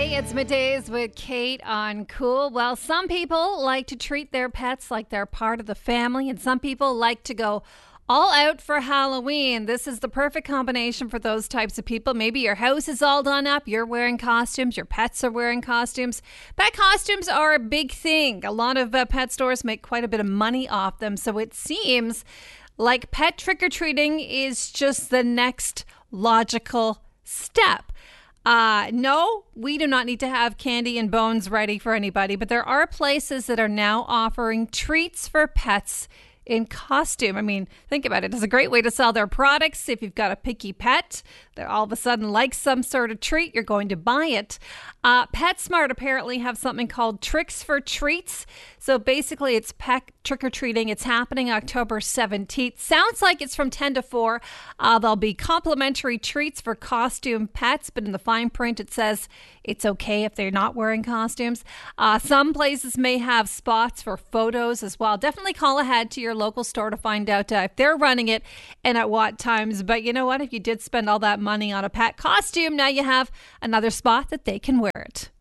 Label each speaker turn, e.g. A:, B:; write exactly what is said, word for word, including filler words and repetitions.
A: Hey, it's Middays with Kate on Cool. Well, some people like to treat their pets like they're part of the family, and some people like to go all out for Halloween. This is the perfect combination for those types of people. Maybe your house is all done up, you're wearing costumes, your pets are wearing costumes. Pet costumes are a big thing. A lot of uh, pet stores make quite a bit of money off them, so it seems like pet trick-or-treating is just the next logical step. Uh, no, we do not need to have candy and bones ready for anybody, but there are places that are now offering treats for pets in costume. I mean, think about it. It's a great way to sell their products. If you've got a picky pet that all of a sudden likes some sort of treat, you're going to buy it. Uh, PetSmart apparently have something called Tricks for Treats. So basically, it's pet trick-or-treating. It's happening October seventeenth. Sounds like it's from ten to four. Uh, there'll be complimentary treats for costume pets, but in the fine print, it says it's okay if they're not wearing costumes. Uh, some places may have spots for photos as well. Definitely call ahead to your local store to find out uh, if they're running it and at what times. But you know what? If you did spend all that money on a pet costume, now you have another spot that they can wear it.